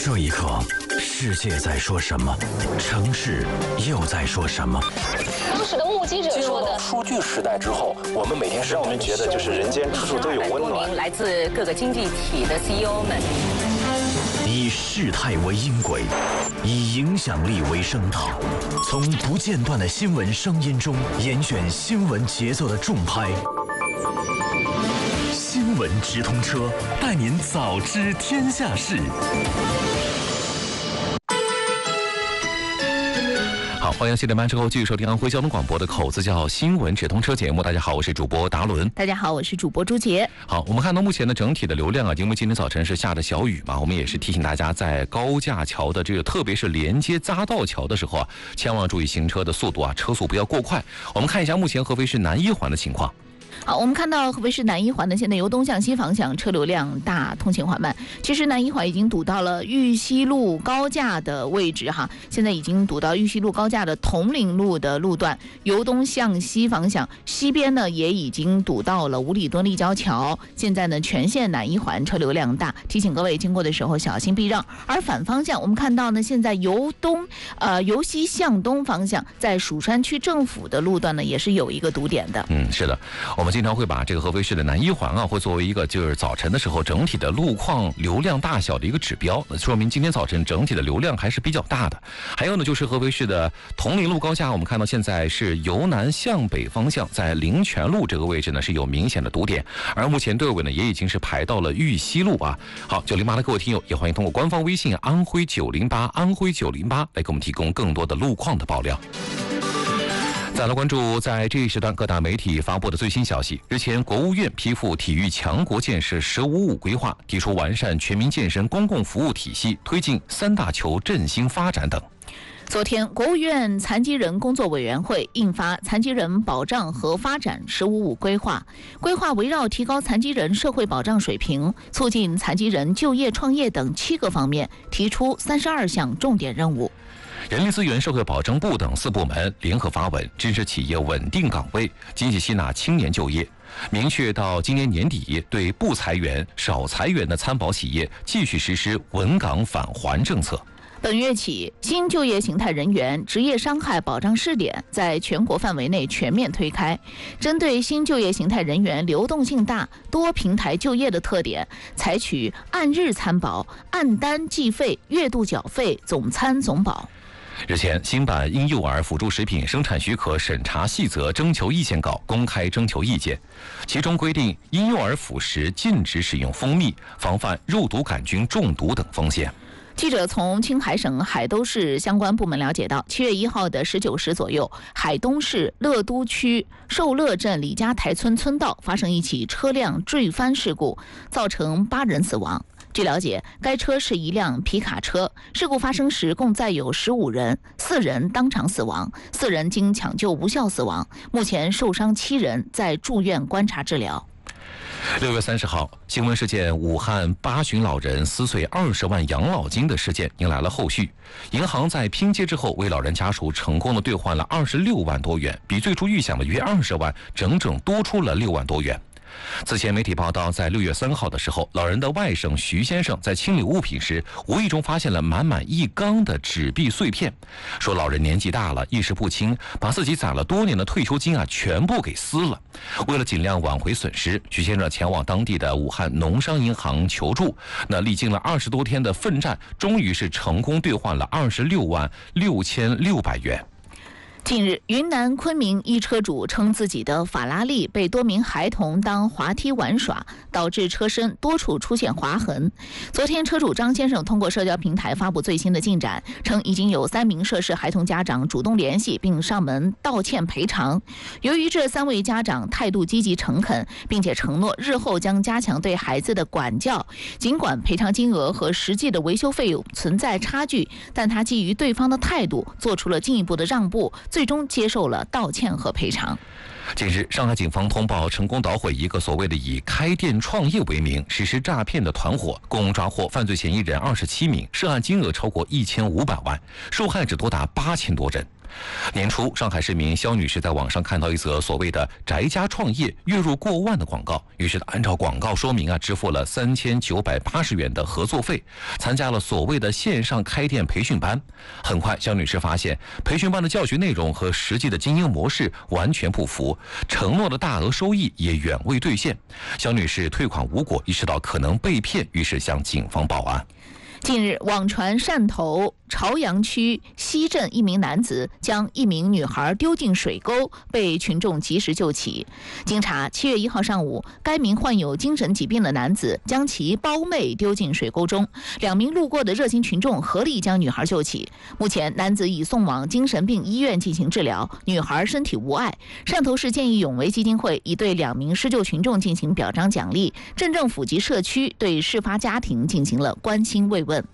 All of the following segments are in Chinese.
这一刻，世界在说什么？城市又在说什么？ 当时的目击者说的。 数据时代之后，我们每天让我们觉得就是人间处处都有温暖。 来自各个经济体的 CEO 们， 以事态为音轨，以影响力为声道，从不间断的新闻声音中严选新闻节奏的重拍。新闻直通车，带您早知天下事。 好，欢迎7点半之后继续收听安徽交通广播的口子叫新闻直通车节目。大家好，我是主播达伦。 大家好，我是主播朱杰。 好，我们看到目前的整体的流量啊，因为今天早晨是下着小雨嘛，我们也是提醒大家在高架桥的这个，特别是连接匝道桥的时候啊，千万注意行车的速度啊，车速不要过快。我们看一下目前合肥市南一环的情况。 好，我们看到合肥市南一环呢，现在由东向西方向车流量大，通行缓慢。其实南一环已经堵到了玉溪路高架的位置哈，现在已经堵到玉溪路高架的铜陵路的路段，由东向西方向，西边呢也已经堵到了五里墩立交桥。现在呢，全线南一环车流量大，提醒各位经过的时候小心避让。而反方向，我们看到呢，现在由西向东方向，在蜀山区政府的路段呢，也是有一个堵点的。 是的，我们经常会把这个合肥市的南一环啊，会作为一个就是早晨的时候整体的路况流量大小的一个指标，说明今天早晨整体的流量还是比较大的。还有呢，就是合肥市的铜陵路高架，我们看到现在是由南向北方向，在灵泉路这个位置呢是有明显的堵点，而目前队尾呢也已经是排到了玉溪路啊。好，908的各位听友也欢迎通过官方微信安徽908安徽908来给我们提供更多的路况的爆料。再来关注在这一时段各大媒体发布的最新消息。日前，国务院批复体育强国建设“15+5”规划，提出完善全民健身公共服务体系，推进3大球振兴发展等。 昨天，国务院残疾人工作委员会印发《残疾人保障和发展15+5规划》，规划围绕提高残疾人社会保障水平、促进残疾人就业创业等7个方面，提出32项重点任务。 人力资源社会保障部等4部门联合发文，支持企业稳定岗位，积极吸纳青年就业，明确到今年年底对不裁员、少裁员的参保企业继续实施稳岗返还政策。 本月起，新就业形态人员职业伤害保障试点在全国范围内全面推开。针对新就业形态人员流动性大、多平台就业的特点，采取按日参保、按单计费、月度缴费、总参总保。 日前，新版婴幼儿辅助食品生产许可审查细则征求意见稿公开征求意见，其中规定婴幼儿辅食禁止使用蜂蜜，防范肉毒杆菌中毒等风险。 记者从青海省海兜市相关部门了解到，7月1号的19时左右，海东市乐都区寿乐镇李家台村村道发生一起车辆坠翻事故，造成8人死亡。据了解，该车是一辆皮卡车，事故发生时共载有15人，4人当场死亡，4人经抢救无效死亡，目前受伤7人在住院观察治疗。 6月30号，新闻事件武汉8旬老人撕碎20万养老金的事件迎来了后续，银行在拼接之后为老人家属成功的兑换了26万多元，比最初预想的约20万整整多出了6万多元。此前媒体报道，在6月3号的时候，老人的外甥徐先生在清理物品时，无意中发现了满满1缸的纸币碎片，说老人年纪大了，意识不清，把自己攒了多年的退休金全部给撕了。为了尽量挽回损失，徐先生前往当地的武汉农商银行求助，历经了20多天的奋战，终于是成功兑换了26万6600元。 近日，云南昆明一车主称自己的法拉利被多名孩童当滑梯玩耍，导致车身多处出现划痕。昨天，车主张先生通过社交平台发布最新的进展，称已经有3名涉事孩童家长主动联系并上门道歉赔偿。由于这3位家长态度积极诚恳，并且承诺日后将加强对孩子的管教，尽管赔偿金额和实际的维修费用存在差距，但他基于对方的态度做出了进一步的让步，最终接受了道歉和赔偿。 近日，上海警方通报成功捣毁一个所谓的以开店创业为名实施诈骗的团伙，共抓获犯罪嫌疑人27名，涉案金额超过1500万，受害者多达8000多人。 年初，上海市民肖女士在网上看到一则所谓的宅家创业月入过万的广告，于是按照广告说明支付了3980元的合作费，参加了所谓的线上开店培训班。很快，肖女士发现培训班的教学内容和实际的经营模式完全不符，承诺的大额收益也远未兑现。肖女士退款无果，意识到可能被骗，于是向警方报案。 近日，网传汕头朝阳区西镇一名男子将一名女孩丢进水沟，被群众及时救起。经查，7月1号上午，该名患有精神疾病的男子将其胞妹丢进水沟中，2名路过的热心群众合力将女孩救起。目前，男子已送往精神病医院进行治疗，女孩身体无碍。汕头市见义勇为基金会已对2名施救群众进行表彰奖励，镇政府及社区对事发家庭进行了关心慰问。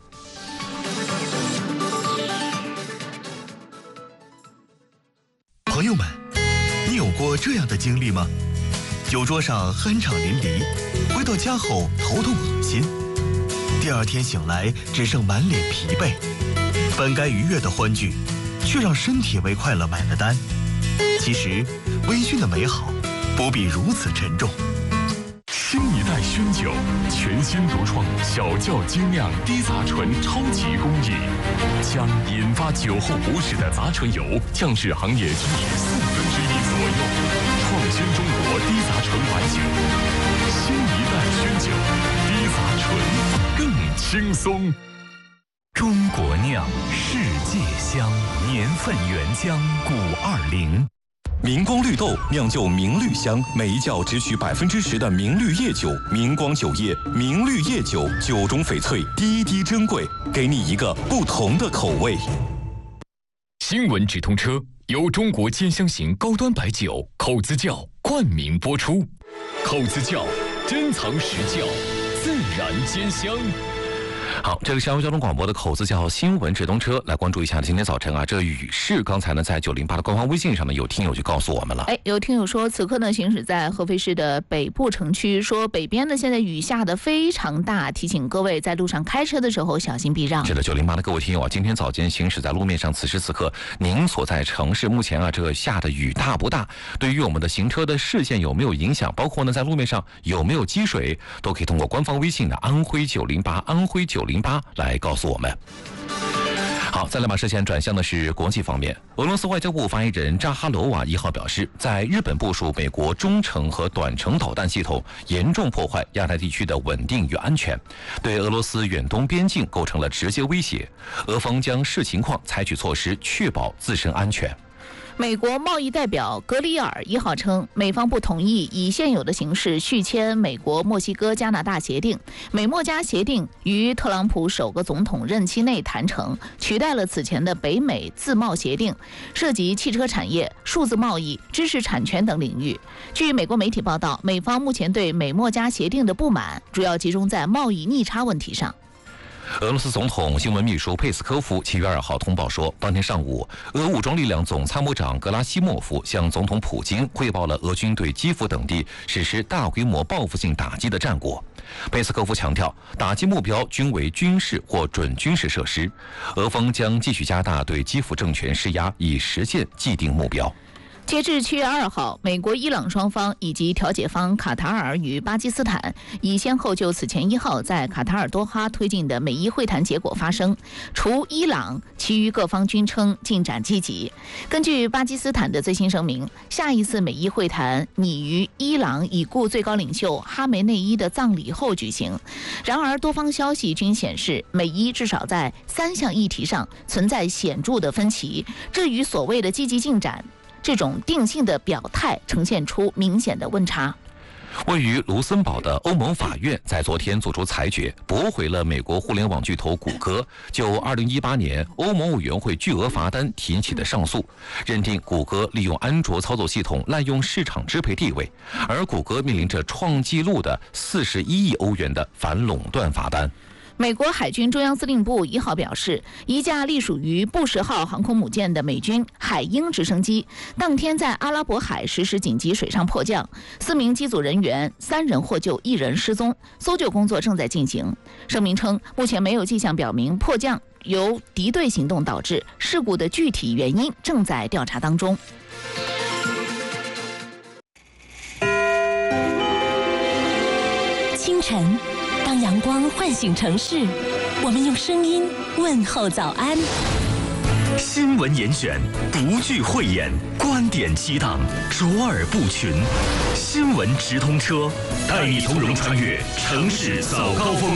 朋友们，你有过这样的经历吗？酒桌上酣畅淋漓，回到家后头痛恶心，第2天醒来只剩满脸疲惫，本该愉悦的欢聚，却让身体为快乐买了单。其实，微醺的美好不必如此沉重。 新一代熏酒，全新独创小窖精酿低杂醇超级工艺，将引发酒后不适的杂醇油降至行业均值1/4左右，创新中国低杂醇白酒。新一代熏酒，低杂醇更轻松。 中国酿，世界香，年份原浆520。 明光绿豆酿就明绿香，每一窖只取10%的明绿叶酒，明光酒业明绿叶酒，酒中翡翠，滴滴珍贵，给你一个不同的口味。新闻直通车由中国兼香型高端白酒口子窖冠名播出，口子窖珍藏实窖，自然兼香。 好，这个是阳交通广播的口子窖新闻直通车，来关注一下今天早晨这雨势，刚才呢在908的官方微信上呢有听友就告诉我们了。 有听友说，此刻呢行驶在合肥市的北部城区，说北边呢现在雨下得非常大，提醒各位在路上开车的时候小心避让。 是的，908的各位听友今天早间行驶在路面上，此时此刻您所在城市目前这个下的雨大不大？对于我们的行车的视线有没有影响？包括呢在路面上有没有积水，都可以通过官方微信的安徽908安徽908来告诉我们。好，再来把视线转向的是国际方面。俄罗斯外交部发言人扎哈罗娃1号表示，在日本部署美国中程和短程导弹系统，严重破坏亚太地区的稳定与安全，对俄罗斯远东边境构成了直接威胁。俄方将视情况采取措施，确保自身安全。 美国贸易代表格里尔1号称，美方不同意以现有的形式续签美国、墨西哥、加拿大协定。美墨加协定于特朗普首个总统任期内谈成，取代了此前的北美自贸协定，涉及汽车产业、数字贸易、知识产权等领域。据美国媒体报道，美方目前对美墨加协定的不满主要集中在贸易逆差问题上。 俄罗斯总统新闻秘书佩斯科夫7月2号通报说，当天上午，俄武装力量总参谋长格拉西莫夫向总统普京汇报了俄军对基辅等地实施大规模报复性打击的战果。佩斯科夫强调，打击目标均为军事或准军事设施，俄方将继续加大对基辅政权施压，以实现既定目标。 截至7月2号，美国、伊朗双方以及调解方卡塔尔与巴基斯坦已先后就此前1号在卡塔尔多哈推进的美伊会谈结果发声。除伊朗，其余各方均称进展积极。根据巴基斯坦的最新声明，下一次美伊会谈拟于伊朗已故最高领袖哈梅内伊的葬礼后举行。然而，多方消息均显示，美伊至少在3项议题上存在显著的分歧，这与所谓的积极进展这种定性的表态呈现出明显的温差。 位于卢森堡的欧盟法院在昨天作出裁决，驳回了美国互联网巨头谷歌就2018年欧盟委员会巨额罚单提起的上诉，认定谷歌利用安卓操作系统滥用市场支配地位，而谷歌面临着创纪录的41亿欧元的反垄断罚单。 美国海军中央司令部1号表示，一架隶属于布什号航空母舰的美军海鹰直升机当天在阿拉伯海实施紧急水上迫降，4名机组人员3人获救，1人失踪，搜救工作正在进行。声明称，目前没有迹象表明迫降由敌对行动导致，事故的具体原因正在调查当中。 清晨，当阳光唤醒城市，我们用声音问候早安。 新闻严选，不惧讳言，观点激荡，卓尔不群。新闻直通车，带你从容穿越城市早高峰。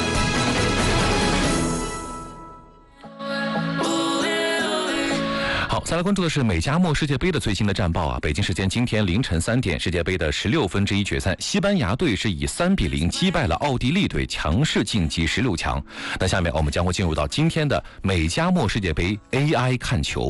好，再来关注的是美加墨世界杯的最新的战报啊！北京时间今天凌晨3点，世界杯的16分之一决赛，西班牙队是以3-0击败了奥地利队，强势晋级16强。那下面我们将会进入到今天的美加墨世界杯 AI 看球。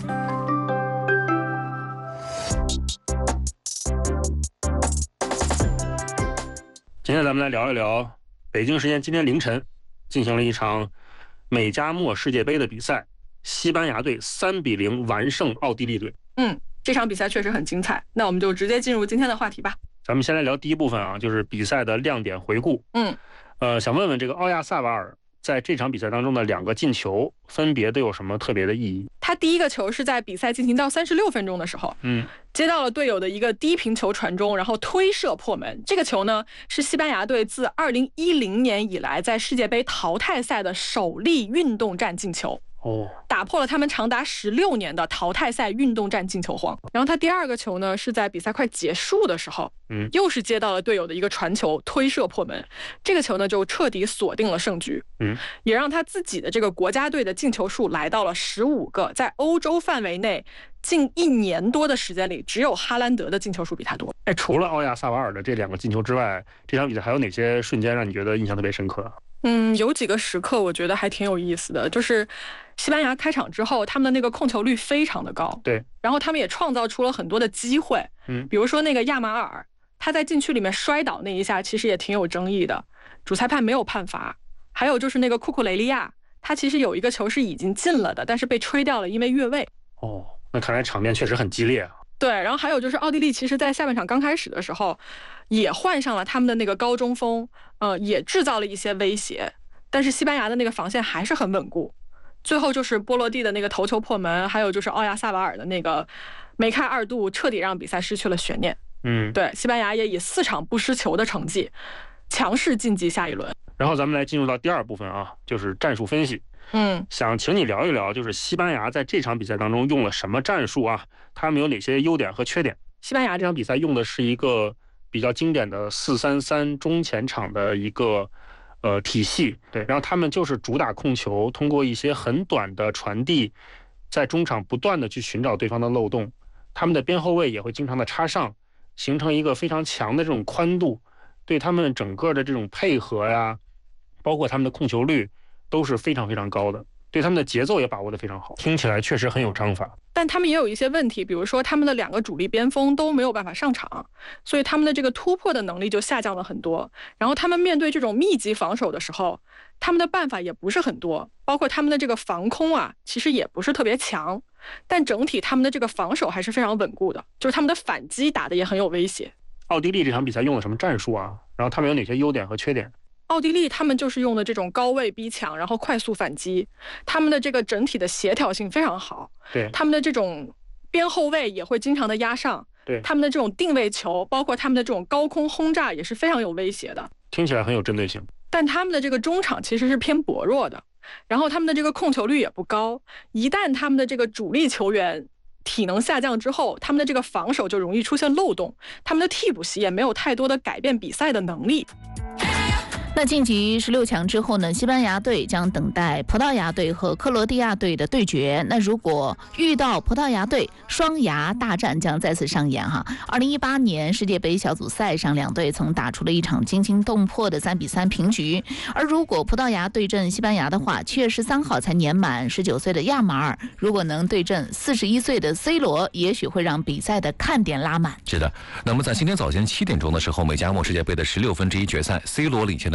今天咱们来聊一聊北京时间今天凌晨进行了一场美加墨世界杯的比赛。西班牙队3-0完胜奥地利队。 这场比赛确实很精彩。那我们就直接进入今天的话题吧。 咱们先来聊第一部分啊，就是比赛的亮点回顾。想问问这个奥亚萨瓦尔在这场比赛当中的2个进球，分别都有什么特别的意义？ 他第一个球是在比赛进行到36分钟的时候，接到了队友的一个低平球传中，然后推射破门。这个球呢，是西班牙队自2010年以来在世界杯淘汰赛的首粒运动战进球。打破了他们长达16年的淘汰赛运动战进球荒。然后他第二个球呢，是在比赛快结束的时候，又是接到了队友的一个传球，推射破门。这个球呢，就彻底锁定了胜局，也让他自己的这个国家队的进球数来到了15个，在欧洲范围内近1年多的时间里，只有哈兰德的进球数比他多。 除了奥亚萨瓦尔的这2个进球之外，这场比赛还有哪些瞬间让你觉得印象特别深刻？ 有几个时刻我觉得还挺有意思的，就是西班牙开场之后，他们的那个控球率非常的高， 对， 然后他们也创造出了很多的机会，比如说那个亚马尔，他在禁区里面摔倒那一下，其实也挺有争议的，主裁判没有判罚。还有就是那个库库雷利亚，他其实有一个球是已经进了的，但是被吹掉了，因为越位。 那看来场面确实很激烈啊。 对，然后还有就是奥地利其实在下半场刚开始的时候也换上了他们的那个高中锋，也制造了一些威胁，但是西班牙的那个防线还是很稳固。最后就是波罗蒂的那个头球破门，还有就是奥亚萨瓦尔的那个梅开2度，彻底让比赛失去了悬念。对，西班牙也以4场不失球的成绩强势晋级下一轮。 然后咱们来进入到第2部分啊，就是战术分析。想请你聊一聊，就是西班牙在这场比赛当中用了什么战术啊？他们有哪些优点和缺点？西班牙这场比赛用的是一个比较经典的4-3-3中前场的一个体系，对，然后他们就是主打控球，通过一些很短的传递，在中场不断的去寻找对方的漏洞。他们的边后卫也会经常的插上，形成一个非常强的这种宽度，对他们整个的这种配合呀，包括他们的控球率都是非常非常高的，对他们的节奏也把握得非常好，听起来确实很有章法。 但他们也有一些问题，比如说他们的2个主力边锋都没有办法上场，所以他们的这个突破的能力就下降了很多。然后他们面对这种密集防守的时候，他们的办法也不是很多，包括他们的这个防空啊，其实也不是特别强。但整体他们的这个防守还是非常稳固的，就是他们的反击打得也很有威胁。 奥地利这场比赛用了什么战术啊？然后他们有哪些优点和缺点？ 奥地利他们就是用的这种高位逼抢，然后快速反击，他们的这个整体的协调性非常好。 对， 他们的这种边后卫也会经常的压上。 对， 他们的这种定位球，包括他们的这种高空轰炸也是非常有威胁的。 听起来很有针对性。 但他们的这个中场其实是偏薄弱的，然后他们的这个控球率也不高。一旦他们的这个主力球员体能下降之后，他们的这个防守就容易出现漏洞，他们的替补席也没有太多的改变比赛的能力。 那晋级16强之后呢，西班牙队将等待葡萄牙队和克罗地亚队的对决。那如果遇到葡萄牙队，双牙大战将再次上演哈。2018年世界杯小组赛上，两队曾打出了一场惊心动魄的3-3平局。而如果葡萄牙对阵西班牙的话，7月13号才年满19岁的亚马尔，如果能对阵41岁的 C 罗，也许会让比赛的看点拉满。 是的，那么在今天早间7点钟的时候，美加墨世界杯的16分之一决赛，C 罗领衔的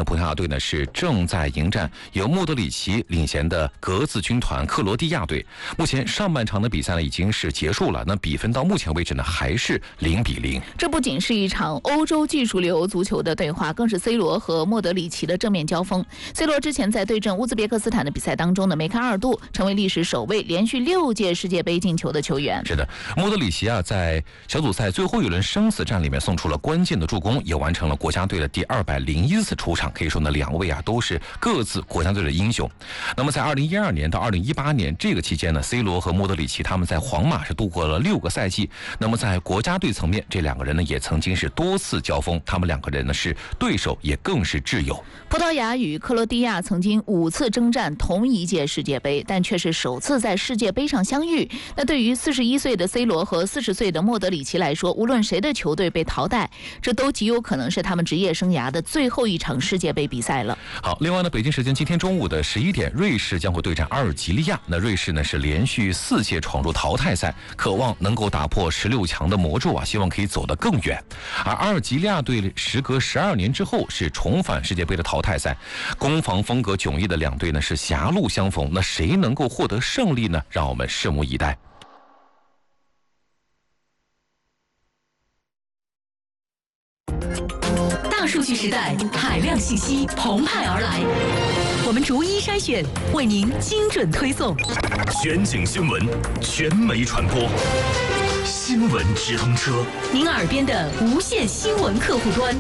葡萄牙队呢是正在迎战由莫德里奇领衔的格子军团克罗地亚队。目前上半场的比赛呢已经是结束了，那比分到目前为止呢还是0-0。 这不仅是一场欧洲技术流足球的对话，更是 C 罗和莫德里奇的正面交锋。C 罗之前在对阵乌兹别克斯坦的比赛当中呢梅开2度，成为历史首位连续6届世界杯进球的球员。 是的，莫德里奇在小组赛最后一轮生死战里面送出了关键的助攻，也完成了国家队的第201次出场。可以说呢，两位都是各自国家队的英雄。那么在2012年到2018年这个期间呢 ，C 罗和莫德里奇他们在皇马是度过了6个赛季。那么在国家队层面，这两个人呢也曾经是多次交锋，他们两个人呢是对手，也更是挚友。 葡萄牙与克罗地亚曾经5次征战同一届世界杯，但却是首次在世界杯上相遇。那对于41岁的 C 罗和40岁的莫德里奇来说，无论谁的球队被淘汰，这都极有可能是他们职业生涯的最后一场世界杯比赛了。 好，另外呢，北京时间今天中午的11点，瑞士将会对战阿尔及利亚。那瑞士呢是连续4届闯入淘汰赛，渴望能够打破16强的魔咒希望可以走得更远。而阿尔及利亚队时隔12年之后是重返世界杯的淘汰赛，攻防风格迥异的两队呢是狭路相逢，那谁能够获得胜利呢？让我们拭目以待。 大数据时代，海量信息澎湃而来，我们逐一筛选，为您精准推送。 全景新闻，全媒传播，新闻直通车， 您耳边的无线新闻客户端。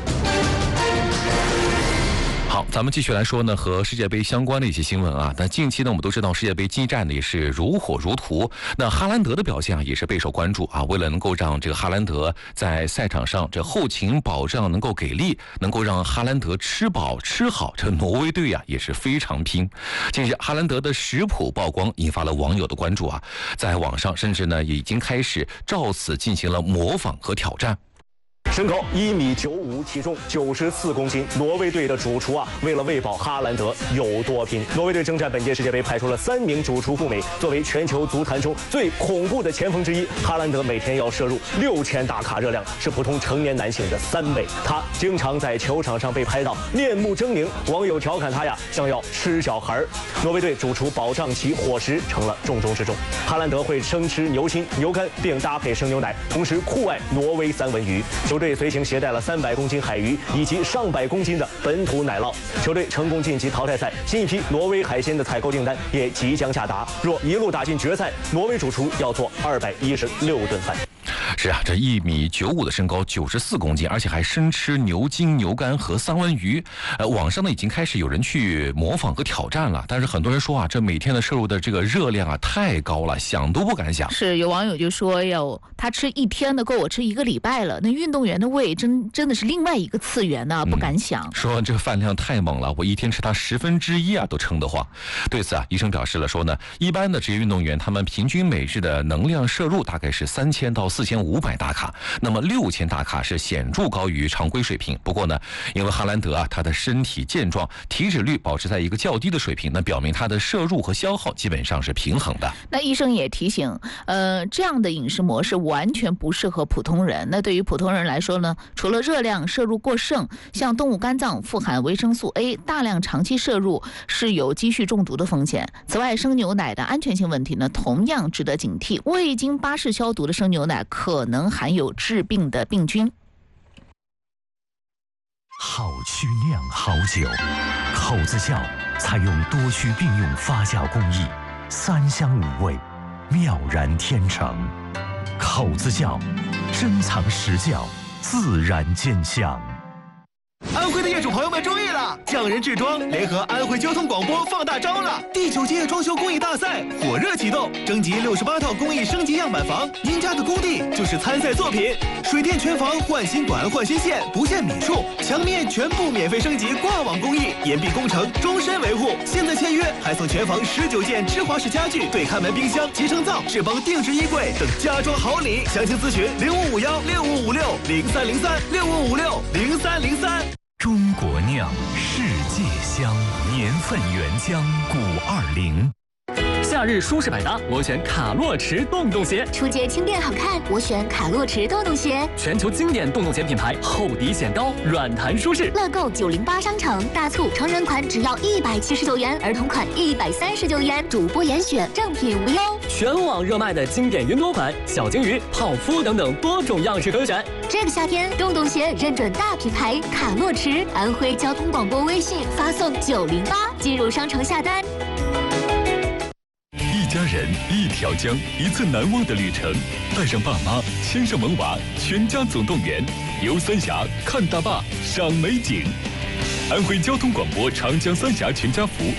好，咱们继续来说呢，和世界杯相关的一些新闻那近期呢，我们都知道世界杯激战呢也是如火如荼。那哈兰德的表现也是备受关注为了能够让这个哈兰德在赛场上这后勤保障能够给力，能够让哈兰德吃饱吃好，这挪威队也是非常拼。近日哈兰德的食谱曝光，引发了网友的关注在网上甚至呢已经开始照此进行了模仿和挑战。 身高1.95米，体重94公斤。挪威队的主厨为了喂饱哈兰德有多拼。挪威队征战本届世界杯派出了3名主厨赴美，作为全球足坛中最恐怖的前锋之一，哈兰德每天要摄入6000大卡热量，是普通成年男性的3倍。他经常在球场上被拍到面目狰狞，网友调侃他像要吃小孩。挪威队主厨保障其伙食成了重中之重。哈兰德会生吃牛心、牛肝，并搭配生牛奶，同时酷爱挪威三文鱼。球队随行携带了300公斤海鱼以及上百公斤的本土奶酪。球队成功晋级淘汰赛，新一批挪威海鲜的采购订单也即将下达。若一路打进决赛，挪威主厨要做216顿饭。 是这1.95米的身高，94公斤，而且还生吃牛筋、牛肝和三文鱼。网上呢已经开始有人去模仿和挑战了，但是很多人说这每天的摄入的这个热量太高了，想都不敢想。 是有网友就说他吃1天的够我吃1个礼拜了。那运动员的胃真的是另外一个次元不敢想。 说这个饭量太猛了，我1天吃它1/10都撑得慌。对此医生表示了说呢，一般的职业运动员他们平均每日的能量摄入大概是3000到4500大卡，那么6000大卡是显著高于常规水平。不过呢，因为哈兰德他的身体健壮，体脂率保持在一个较低的水平，那表明他的摄入和消耗基本上是平衡的。 那医生也提醒，这样的饮食模式完全不适合普通人。那对于普通人来说呢，除了热量摄入过剩，像动物肝脏富含维生素 A， 大量长期摄入是有积蓄中毒的风险。此外，生牛奶的安全性问题呢，同样值得警惕。未经巴氏消毒的生牛奶可能含有致病的病菌。 好曲酿好酒，口子窖采用多区并用发酵工艺，3香5味，妙然天成。口子窖，珍藏实窖，自然见香。 安徽的业主朋友们注意了，匠人制装联合安徽交通广播放大招了！第9届装修工艺大赛火热启动，征集68套工艺升级样板房，您家的工地就是参赛作品。水电全房换新管换新线，不限米数，墙面全部免费升级挂网工艺，严密工程，终身维护。现在签约还送全房19件芝华士家具、对看门冰箱、集成灶、智邦定制衣柜等家装好礼。详情咨询05516556030365560303。 中国酿，世界香，年份原浆，520。 假日舒适百搭，我选卡洛驰洞洞鞋。 出街轻便好看，我选卡洛驰洞洞鞋。 全球经典洞洞鞋品牌，厚底显高，软弹舒适。 乐购908商城大促，成人款只要179元，儿童款139元，主播严选，正品无忧。 全网热卖的经典云朵款、小金鱼、泡芙等等多种样式可选。 这个夏天，洞洞鞋认准大品牌卡洛驰，安徽交通广播微信发送908，进入商城下单。 一家人，一条江，一次难忘的旅程。带上爸妈，牵上萌娃，全家总动员。游三峡，看大坝，赏美景。安徽交通广播长江三峡全家福